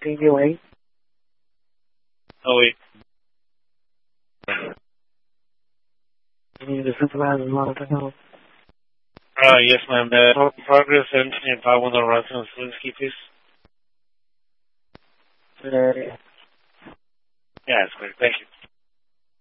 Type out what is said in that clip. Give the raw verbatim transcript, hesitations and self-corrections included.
Can you wait? Oh, wait. You need to supervise a lot of help. Uh, yes, ma'am. The pro- progress and if I want to run some Slinsky, please. Good area. Yeah, that's great. Thank you.